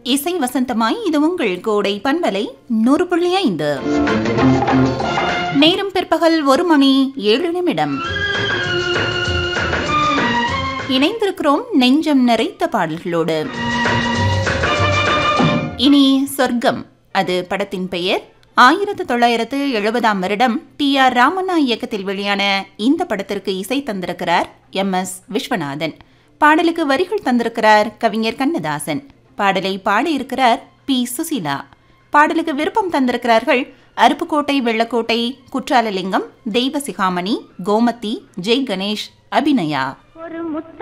இசை வசந்தமாய் இது உங்கள் கோடை பண்பலை 100.5. நேரம் பிற்பகல் 1:07. இணைந்திருக்கிறோம் நெஞ்சம் நிறைத்த பாடல்களோடு. இனி சொர்க்கம், அது படத்தின் பெயர். 1970 டி.ஆர். ராமண்ணா இயக்கத்தில் வெளியான இந்த படத்திற்கு இசை தந்திருக்கிறார் எம்.எஸ். விஸ்வநாதன். பாடலுக்கு வரிகள் தந்திருக்கிறார் கவிஞர் கண்ணதாசன். பாடலை பாடியிருக்கிறார் பி. சுசீலா. பாடலுக்கு விருப்பம் தந்திருக்கிறார்கள் அருப்புக்கோட்டை, வெள்ளக்கோட்டை, குற்றாலலிங்கம், தெய்வசிகாமணி, கோமதி, ஜெய் கணேஷ், அபிநயா.